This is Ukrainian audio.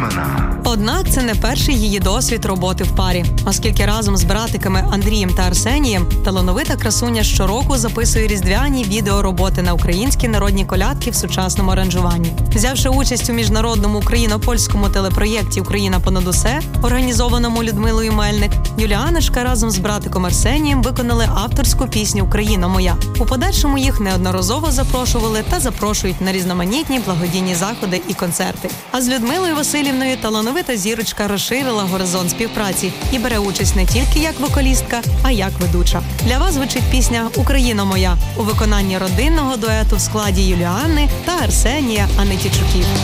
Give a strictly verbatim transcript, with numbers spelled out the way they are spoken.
Космина. Однак це не перший її досвід роботи в парі, оскільки разом з братиками Андрієм та Арсенієм талановита красуня щороку записує різдвяні відеороботи на українські народні колядки в сучасному аранжуванні. Взявши участь у міжнародному україно-польському телепроєкті «Україна понад усе», організованому Людмилою Мельник, Юліаночка разом з братиком Арсенієм виконали авторську пісню «Україна моя». У подальшому їх неодноразово запрошували та запрошують на різноманітні благодійні заходи і концерти. А з Людмилою Василівною талановита зірочка розширила горизонт співпраці і бере участь не тільки як вокалістка, а як ведуча. Для вас звучить пісня «Україна моя» у виконанні родинного дуету в складі Юліани та Арсенія Анетічуків.